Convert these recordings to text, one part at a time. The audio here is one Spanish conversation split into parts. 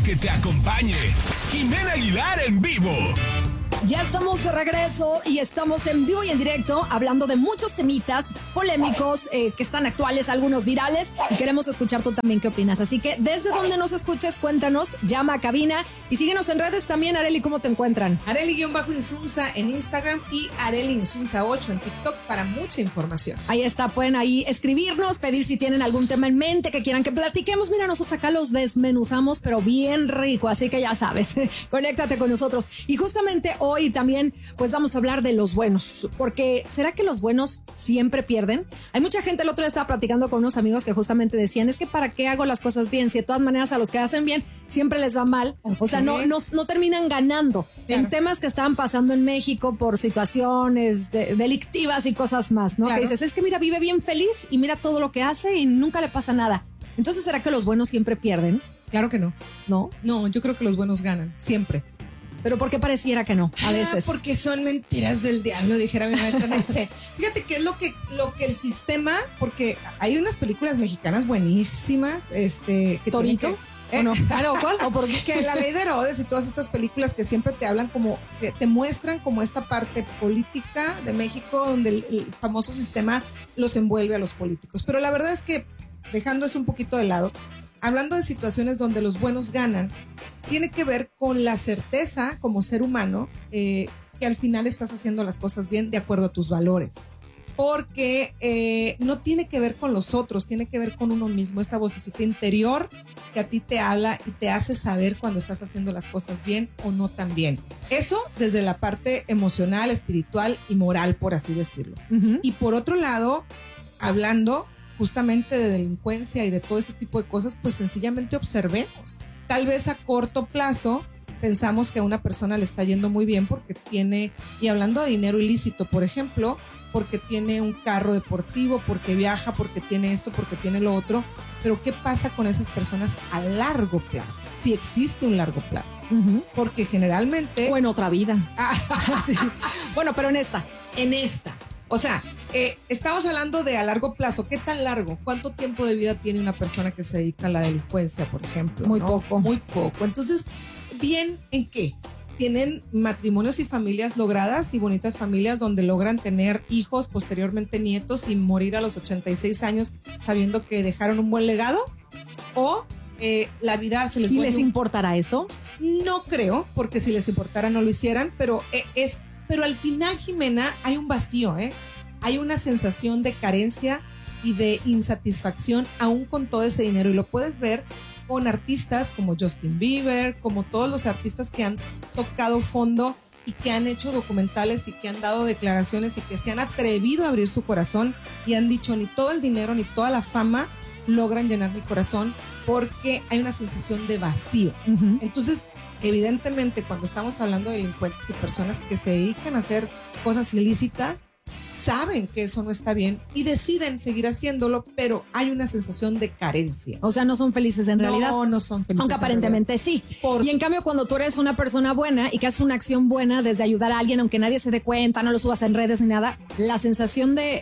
que te acompañe. Jimena Aguilar en vivo. Ya estamos de regreso y estamos en vivo y en directo hablando de muchos temitas polémicos que están actuales, algunos virales, y queremos escuchar tú también qué opinas. Así que desde donde nos escuches, cuéntanos, llama a cabina y síguenos en redes también. Areli, ¿cómo te encuentran? Areli-Insunza en Instagram y Areli-Insunza8 en TikTok para mucha información. Ahí está, pueden ahí escribirnos, pedir si tienen algún tema en mente que quieran que platiquemos. Mira, nosotros acá los desmenuzamos, pero bien rico, así que ya sabes, conéctate con nosotros. Y justamente hoy también pues vamos a hablar de los buenos, porque ¿será que los buenos siempre pierden? Hay mucha gente, el otro día estaba platicando con unos amigos que justamente decían, es que ¿para qué hago las cosas bien? Si de todas maneras a los que hacen bien siempre les va mal, o sea, no terminan ganando. Claro. En temas que estaban pasando en México por situaciones delictivas y cosas más, ¿no? Claro. Que dices, es que mira, vive bien feliz y mira todo lo que hace y nunca le pasa nada. Entonces, ¿será que los buenos siempre pierden? Claro que no. ¿No? No, yo creo que los buenos ganan, siempre. ¿Pero por qué pareciera que no? A veces. Porque son mentiras del diablo, dijera mi maestra Nietzsche. Fíjate que es lo que el sistema, porque hay unas películas mexicanas buenísimas, que ¿Torito? ¿O no? ¿Cuál? ¿O por qué? Que La Ley de Herodes y todas estas películas que siempre te hablan como, que te muestran como esta parte política de México, donde el famoso sistema los envuelve a los políticos. Pero la verdad es que, dejando eso un poquito de lado, hablando de situaciones donde los buenos ganan, tiene que ver con la certeza como ser humano que al final estás haciendo las cosas bien de acuerdo a tus valores. Porque no tiene que ver con los otros, tiene que ver con uno mismo, esta vocecita interior que a ti te habla y te hace saber cuando estás haciendo las cosas bien o no tan bien. Eso desde la parte emocional, espiritual y moral, por así decirlo. Uh-huh. Y por otro lado, hablando justamente de delincuencia y de todo ese tipo de cosas, pues sencillamente observemos. Tal vez a corto plazo pensamos que a una persona le está yendo muy bien porque tiene, y hablando de dinero ilícito, por ejemplo, porque tiene un carro deportivo, porque viaja, porque tiene esto, porque tiene lo otro. Pero ¿qué pasa con esas personas a largo plazo? Si existe un largo plazo. Uh-huh. Porque generalmente... O en otra vida. Sí. Bueno, pero en esta. O sea, estamos hablando de a largo plazo. ¿Qué tan largo? ¿Cuánto tiempo de vida tiene una persona que se dedica a la delincuencia, por ejemplo? Muy poco. Muy poco. Entonces, ¿bien en qué? Tienen matrimonios y familias logradas y bonitas familias donde logran tener hijos, posteriormente nietos y morir a los 86 años sabiendo que dejaron un buen legado. O la vida se les... ¿Y les importará eso? No creo, porque si les importara no lo hicieran, pero pero al final, Jimena, hay un vacío, hay una sensación de carencia y de insatisfacción aún con todo ese dinero, y lo puedes ver con artistas como Justin Bieber, como todos los artistas que han tocado fondo y que han hecho documentales y que han dado declaraciones y que se han atrevido a abrir su corazón y han dicho, ni todo el dinero ni toda la fama logran llenar mi corazón, porque hay una sensación de vacío. Uh-huh. Entonces, evidentemente, cuando estamos hablando de delincuentes y personas que se dedican a hacer cosas ilícitas, saben que eso no está bien y deciden seguir haciéndolo, pero hay una sensación de carencia. O sea, no son felices en realidad. No son felices. Aunque aparentemente sí. Y en cambio, cuando tú eres una persona buena y que haces una acción buena desde ayudar a alguien, aunque nadie se dé cuenta, no lo subas en redes ni nada, la sensación de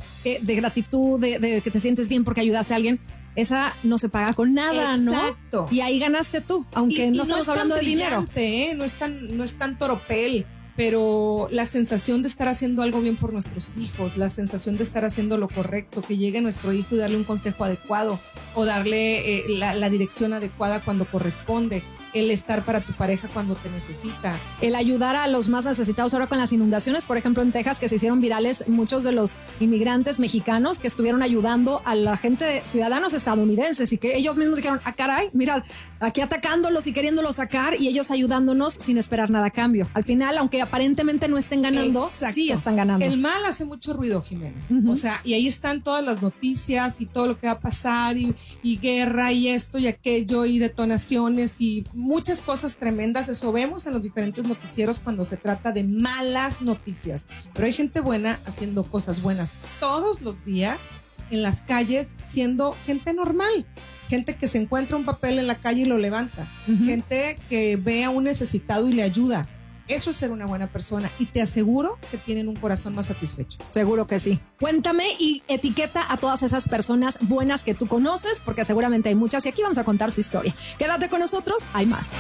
gratitud, de que te sientes bien porque ayudaste a alguien, esa no se paga con nada. Exacto. ¿No? Y ahí ganaste tú, aunque no estamos hablando de dinero. No es tan toropel, pero la sensación de estar haciendo algo bien por nuestros hijos, la sensación de estar haciendo lo correcto, que llegue nuestro hijo y darle un consejo adecuado o darle la dirección adecuada cuando corresponde, el estar para tu pareja cuando te necesita. El ayudar a los más necesitados ahora con las inundaciones, por ejemplo en Texas, que se hicieron virales muchos de los inmigrantes mexicanos que estuvieron ayudando a la gente, ciudadanos estadounidenses, y que ellos mismos dijeron, caray, mira, aquí atacándolos y queriéndolos sacar, y ellos ayudándonos sin esperar nada a cambio. Al final, aunque aparentemente no estén ganando, exacto, sí están ganando. El mal hace mucho ruido, Jimena. Uh-huh. O sea, y ahí están todas las noticias y todo lo que va a pasar y guerra y esto y aquello y detonaciones y muchas cosas tremendas. Eso vemos en los diferentes noticieros cuando se trata de malas noticias. Pero hay gente buena haciendo cosas buenas todos los días en las calles, siendo gente normal. Gente que se encuentra un papel en la calle y lo levanta. Uh-huh. Gente que ve a un necesitado y le ayuda. Eso es ser una buena persona y te aseguro que tienen un corazón más satisfecho. Seguro que sí. Cuéntame y etiqueta a todas esas personas buenas que tú conoces, porque seguramente hay muchas y aquí vamos a contar su historia. Quédate con nosotros, hay más.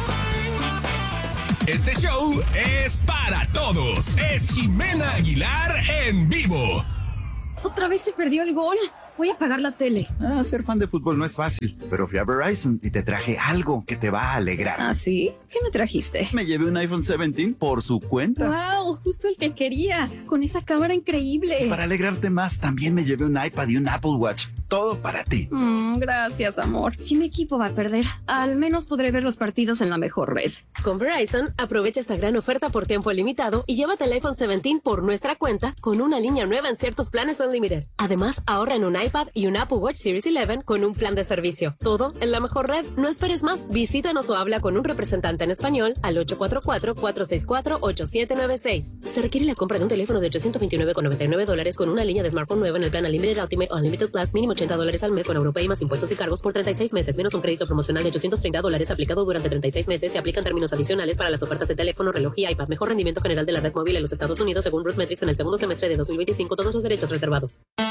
Este show es para todos. Es Jimena Aguilar en vivo. Otra vez se perdió el gol. Voy a apagar la tele. Ser fan de fútbol no es fácil, pero fui a Verizon y te traje algo que te va a alegrar. ¿Ah, sí? ¿Qué me trajiste? Me llevé un iPhone 17 por su cuenta. ¡Wow! Justo el que quería, con esa cámara increíble. Para alegrarte más, también me llevé un iPad y un Apple Watch. Todo para ti. Gracias, amor. Si mi equipo va a perder, al menos podré ver los partidos en la mejor red. Con Verizon, aprovecha esta gran oferta por tiempo limitado y llévate el iPhone 17 por nuestra cuenta con una línea nueva en ciertos planes Unlimited. Además, ahorra en un iPad y un Apple Watch Series 11 con un plan de servicio. Todo en la mejor red. No esperes más. Visítanos o habla con un representante en español al 844-464-8796. Se requiere la compra de un teléfono de $829,99 con una línea de smartphone nueva en el plan Unlimited Ultimate o Unlimited Plus, mínimo $80 al mes con Europay más impuestos y cargos por 36 meses, menos un crédito promocional de $830 aplicado durante 36 meses. Se aplican términos adicionales para las ofertas de teléfono, reloj y iPad. Mejor rendimiento general de la red móvil en los Estados Unidos según Rootmetrics en el segundo semestre de 2025. Todos los derechos reservados.